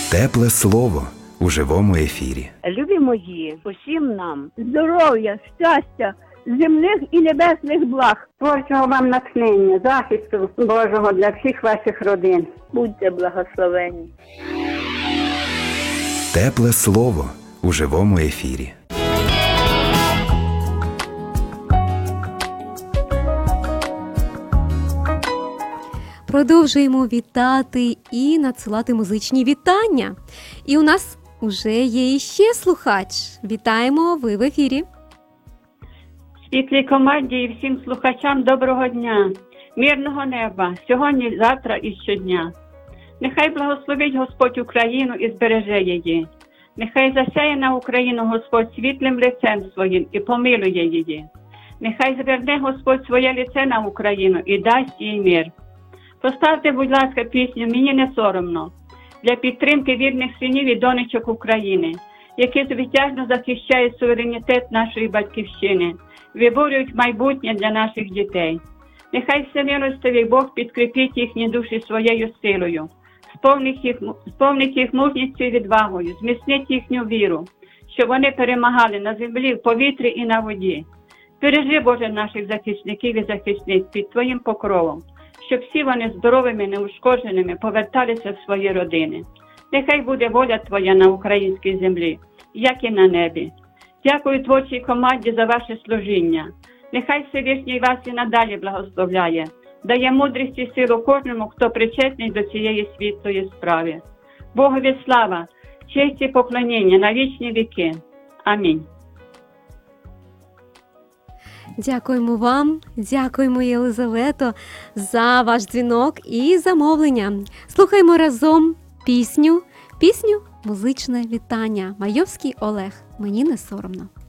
Тепле слово у живому ефірі. Любі мої, усім нам здоров'я, щастя, земних і небесних благ. Творчого вам натхнення, захисту Божого для всіх ваших родин. Будьте благословені. Тепле слово у живому ефірі. Продовжуємо вітати і надсилати музичні вітання. І у нас уже є іще слухач. Вітаємо, ви в ефірі. Світлій команді і всім слухачам доброго дня, мирного неба, сьогодні, завтра і щодня. Нехай благословить Господь Україну і збереже її. Нехай засяє на Україну Господь світлим лицем своїм і помилує її. Нехай зверне Господь своє лице на Україну і дасть їй мир. Поставте, будь ласка, пісню «Мені не соромно» для підтримки вірних синів і донечок України, які звитяжно захищають суверенітет нашої батьківщини, виборюють майбутнє для наших дітей. Нехай всемилостивий Бог підкріпить їхні душі своєю силою, сповнить їх мужністю і відвагою, зміцнить їхню віру, щоб вони перемагали на землі, в повітрі і на воді. Бережи, Боже, наших захисників і захисниць під Твоїм покровом, щоб всі вони здоровими, неушкодженими поверталися в свої родини. Нехай буде воля Твоя на українській землі, як і на небі. Дякую творчій команді за ваше служіння. Нехай Всевишній вас і надалі благословляє, дає мудрість і силу кожному, хто причетний до цієї світлої справи. Богові слава, честь і поклоніння на вічні віки. Амінь. Дякуємо вам, дякуємо, Єлизавето, за ваш дзвінок і замовлення. Слухаймо разом пісню «Музичне вітання». Майовський Олег. Мені не соромно.